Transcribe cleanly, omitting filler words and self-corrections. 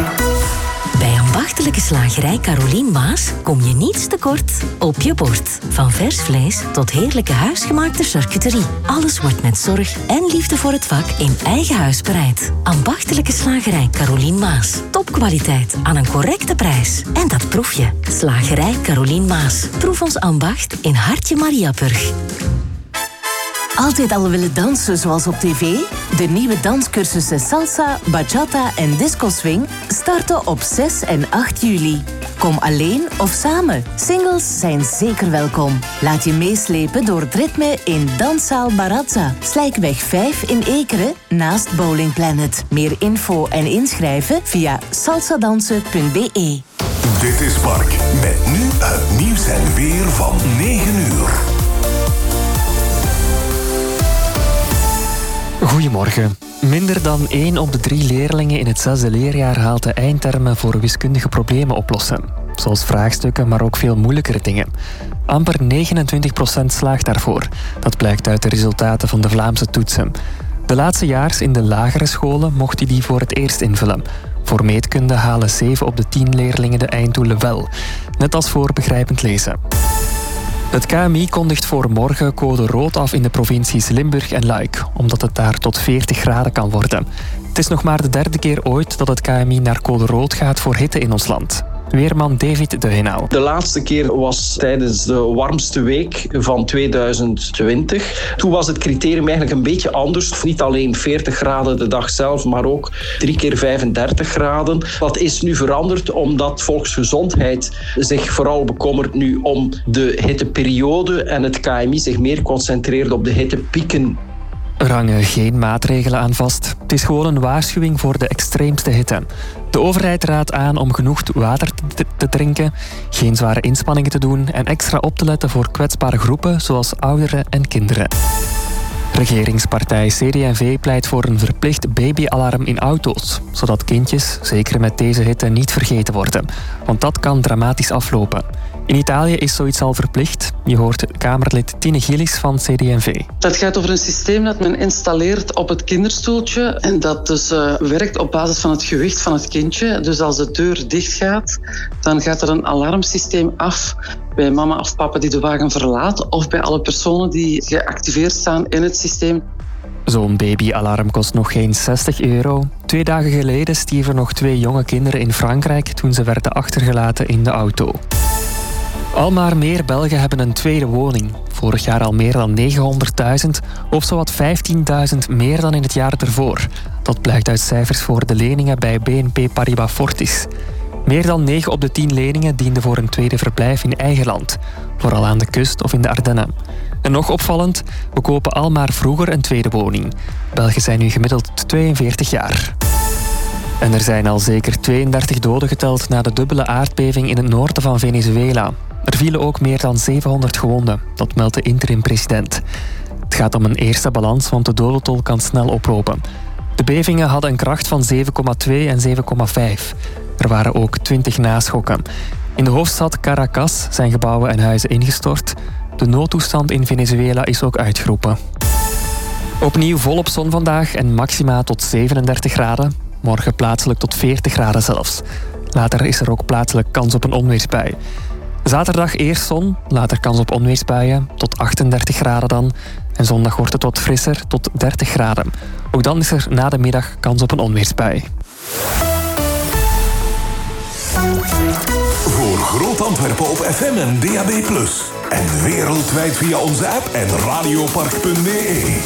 Bij ambachtelijke slagerij Carolien Maas kom je niets tekort op je bord. Van vers vlees tot heerlijke huisgemaakte charcuterie. Alles wordt met zorg en liefde voor het vak in eigen huis bereid. Ambachtelijke slagerij Carolien Maas. Topkwaliteit aan een correcte prijs. En dat proef je. Slagerij Carolien Maas. Proef ons ambacht in Hartje Mariaburg. Altijd al willen dansen zoals op tv? De nieuwe danscursussen Salsa, Bachata en Disco Swing starten op 6 en 8 juli. Kom alleen of samen. Singles zijn zeker welkom. Laat je meeslepen door het ritme in Danszaal Barazza, Slijkweg 5 in Ekeren, naast Bowling Planet. Meer info en inschrijven via salsadansen.be. Dit is Spark, met nu het nieuws en weer van 9 uur. Goedemorgen. Minder dan 1 op de 3 leerlingen in het 6e leerjaar haalt de eindtermen voor wiskundige problemen oplossen. Zoals vraagstukken, maar ook veel moeilijkere dingen. Amper 29% slaagt daarvoor. Dat blijkt uit de resultaten van de Vlaamse toetsen. De laatstejaars in de lagere scholen mochten die voor het eerst invullen. Voor meetkunde halen 7 op de 10 leerlingen de einddoelen wel. Net als voor begrijpend lezen. Het KMI kondigt voor morgen code rood af in de provincies Limburg en Luik, omdat het daar tot 40 graden kan worden. Het is nog maar de 3e keer ooit dat het KMI naar code rood gaat voor hitte in ons land. Weerman David de Henau. De laatste keer was tijdens de warmste week van 2020. Toen was het criterium eigenlijk een beetje anders. Niet alleen 40 graden de dag zelf, maar ook 3 keer 35 graden. Dat is nu veranderd omdat volksgezondheid zich vooral bekommert nu om de hitteperiode en het KMI zich meer concentreert op de hittepieken. Er hangen geen maatregelen aan vast. Het is gewoon een waarschuwing voor de extreemste hitte. De overheid raadt aan om genoeg water te drinken, geen zware inspanningen te doen en extra op te letten voor kwetsbare groepen zoals ouderen en kinderen. Regeringspartij CD&V pleit voor een verplicht babyalarm in auto's, zodat kindjes, zeker met deze hitte, niet vergeten worden. Want dat kan dramatisch aflopen. In Italië is zoiets al verplicht. Je hoort Kamerlid Tine Gillis van CD&V. Dat gaat over een systeem dat men installeert op het kinderstoeltje en dat dus werkt op basis van het gewicht van het kindje. Dus als de deur dicht gaat, dan gaat er een alarmsysteem af bij mama of papa die de wagen verlaat of bij alle personen die geactiveerd staan in het systeem. Zo'n babyalarm kost nog geen €60. 2 dagen geleden stierven nog 2 jonge kinderen in Frankrijk toen ze werden achtergelaten in de auto. Al maar meer Belgen hebben een tweede woning. Vorig jaar al meer dan 900.000, of zowat 15.000 meer dan in het jaar ervoor. Dat blijkt uit cijfers voor de leningen bij BNP Paribas Fortis. Meer dan 9 op de 10 leningen dienden voor een tweede verblijf in eigen land. Vooral aan de kust of in de Ardennen. En nog opvallend, we kopen al maar vroeger een tweede woning. Belgen zijn nu gemiddeld 42 jaar. En er zijn al zeker 32 doden geteld na de dubbele aardbeving in het noorden van Venezuela. Er vielen ook meer dan 700 gewonden, dat meldt de interim-president. Het gaat om een eerste balans, want de dodentol kan snel oplopen. De bevingen hadden een kracht van 7,2 en 7,5. Er waren ook 20 naschokken. In de hoofdstad Caracas zijn gebouwen en huizen ingestort. De noodtoestand in Venezuela is ook uitgeroepen. Opnieuw volop zon vandaag en maxima tot 37 graden. Morgen plaatselijk tot 40 graden zelfs. Later is er ook plaatselijk kans op een onweersbui. Zaterdag eerst zon, later kans op onweersbuien, tot 38 graden dan. En zondag wordt het wat frisser, tot 30 graden. Ook dan is er na de middag kans op een onweersbui. Voor Groot Antwerpen op FM en DAB+. En wereldwijd via onze app en radiopark.be.